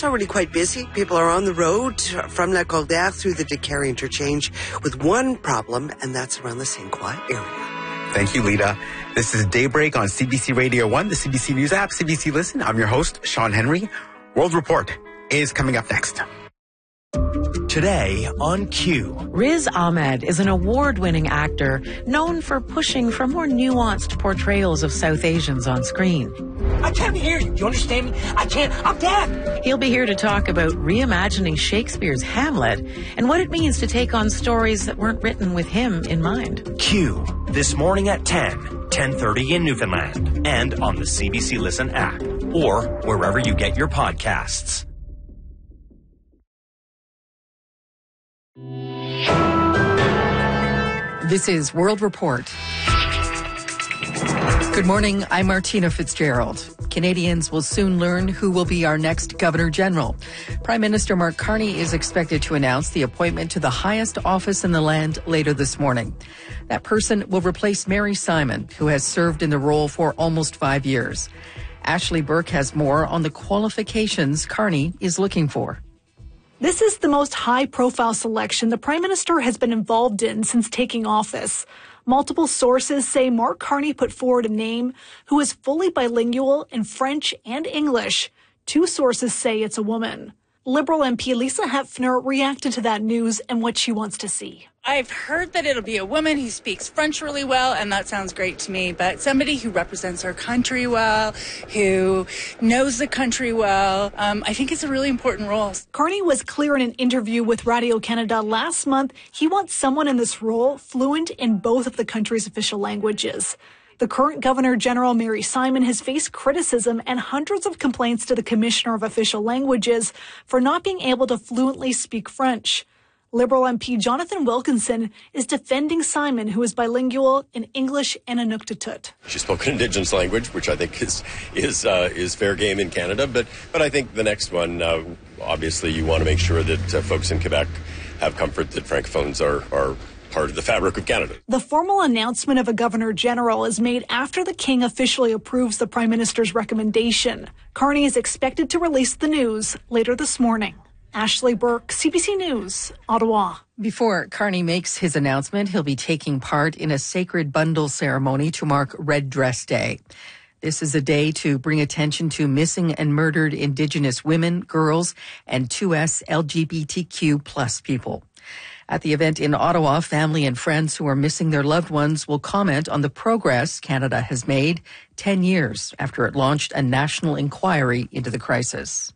It's already quite busy. People are on the road from La Coldière through the Décarie interchange with one problem, and that's around the St. Croix area. Thank you, Lita. This is Daybreak on CBC Radio 1, the CBC News app, CBC Listen. I'm your host, Sean Henry. World Report is coming up next. Today on Q. Riz Ahmed is an award-winning actor known for pushing for more nuanced portrayals of South Asians on screen. I can't hear you. Do you understand me? I can't. I'm deaf. He'll be here to talk about reimagining Shakespeare's Hamlet and what it means to take on stories that weren't written with him in mind. Q. This morning at 10:30 in Newfoundland, and on the CBC Listen app, or wherever you get your podcasts. This is World Report. Good morning, I'm Martina Fitzgerald. Canadians will soon learn who will be our next Governor General. Prime Minister Mark Carney is expected to announce the appointment to the highest office in the land later this morning. That person will replace Mary Simon, who has served in the role for almost 5 years. Ashley Burke has more on the qualifications Carney is looking for. This is the most high-profile selection the Prime Minister has been involved in since taking office. Multiple sources say Mark Carney put forward a name who is fully bilingual in French and English. 2 sources say it's a woman. Liberal MP Lisa Hefner reacted to that news and what she wants to see. I've heard that it'll be a woman who speaks French really well, and that sounds great to me, but somebody who represents our country well, who knows the country well, I think it's a really important role. Carney was clear in an interview with Radio-Canada last month he wants someone in this role fluent in both of the country's official languages. The current Governor General, Mary Simon, has faced criticism and hundreds of complaints to the Commissioner of Official Languages for not being able to fluently speak French. Liberal MP Jonathan Wilkinson is defending Simon, who is bilingual in English and Inuktitut. She spoke an Indigenous language, which I think is fair game in Canada. But I think the next one, obviously, you want to make sure that folks in Quebec have comfort that Francophones are part of the fabric of Canada. The formal announcement of a Governor General is made after the King officially approves the Prime Minister's recommendation. Carney is expected to release the news later this morning. Ashley Burke, CBC News, Ottawa. Before Carney makes his announcement, he'll be taking part in a sacred bundle ceremony to mark Red Dress Day. This is a day to bring attention to missing and murdered Indigenous women, girls, and 2S LGBTQ plus people. At the event in Ottawa, family and friends who are missing their loved ones will comment on the progress Canada has made 10 years after it launched a national inquiry into the crisis.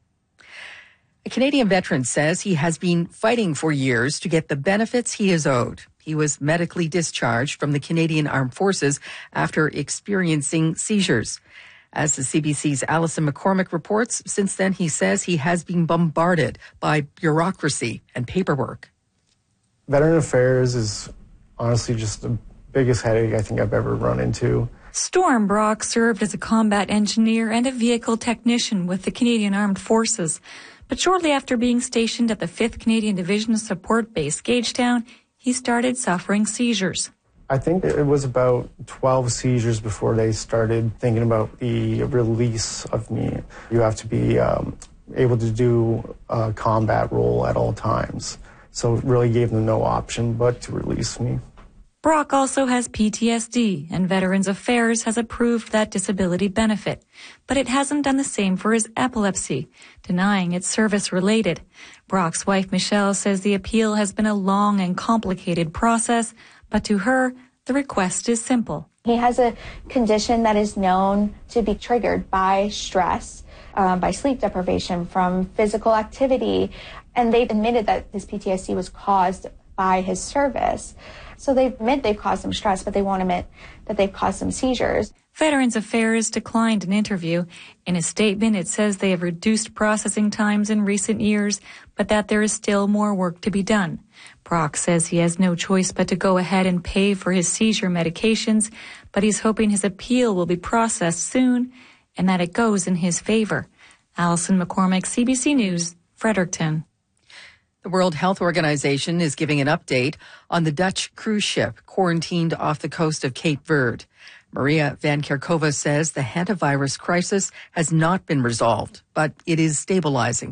A Canadian veteran says he has been fighting for years to get the benefits he is owed. He was medically discharged from the Canadian Armed Forces after experiencing seizures. As the CBC's Alison McCormick reports, since then he says he has been bombarded by bureaucracy and paperwork. Veteran Affairs is honestly just the biggest headache I think I've ever run into. Storm Brock served as a combat engineer and a vehicle technician with the Canadian Armed Forces. But shortly after being stationed at the 5th Canadian Division Support Base Gagetown, he started suffering seizures. I think it was about 12 seizures before they started thinking about the release of me. You have to be able to do a combat role at all times. So it really gave them no option but to release me. Brock also has PTSD, and Veterans Affairs has approved that disability benefit. But it hasn't done the same for his epilepsy, denying it's service-related. Brock's wife, Michelle, says the appeal has been a long and complicated process, but to her, the request is simple. He has a condition that is known to be triggered by stress, by sleep deprivation, from physical activity, and they've admitted that his PTSD was caused by his service. So they admit they've caused him stress, but they won't admit that they've caused him seizures. Veterans Affairs declined an interview. In a statement, it says they have reduced processing times in recent years, but that there is still more work to be done. Brock says he has no choice but to go ahead and pay for his seizure medications, but he's hoping his appeal will be processed soon and that it goes in his favor. Alison McCormick, CBC News, Fredericton. The World Health Organization is giving an update on the Dutch cruise ship quarantined off the coast of Cape Verde. Maria Van Kerkhove says the hantavirus crisis has not been resolved, but it is stabilizing.